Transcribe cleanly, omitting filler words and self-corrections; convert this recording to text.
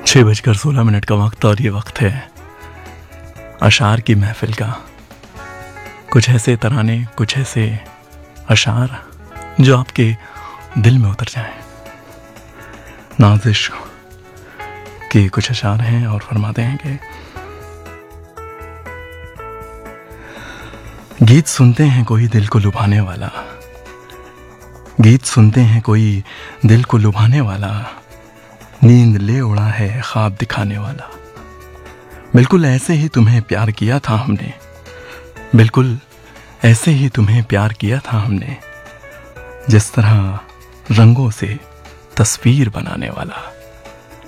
6:16 का वक्त और ये वक्त है अशार की महफिल का। कुछ ऐसे तराने, कुछ ऐसे अशार जो आपके दिल में उतर जाएं। नाज़िश के कुछ अशार हैं और फरमाते हैं कि गीत सुनते हैं कोई दिल को लुभाने वाला, गीत सुनते हैं कोई दिल को लुभाने वाला, नींद ले उड़ा है ख्वाब दिखाने वाला। बिल्कुल ऐसे ही तुम्हें प्यार किया था हमने, बिल्कुल ऐसे ही तुम्हें प्यार किया था हमने, जिस तरह रंगों से तस्वीर बनाने वाला।